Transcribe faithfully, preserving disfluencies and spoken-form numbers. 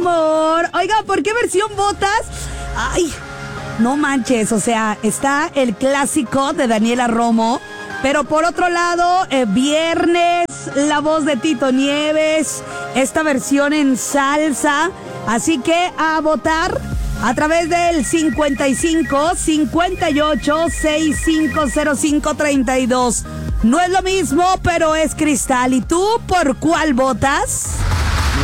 amor. Oiga, ¿por qué versión votas? Ay, no manches, o sea, está el clásico de Daniela Romo, pero por otro lado, eh, Viernes, la voz de Tito Nieves, esta versión en salsa. Así que a votar a través del cincuenta y cinco, cincuenta y ocho, sesenta y cinco cero cinco, treinta y dos. No es lo mismo, pero es Cristal. ¿Y tú por cuál votas?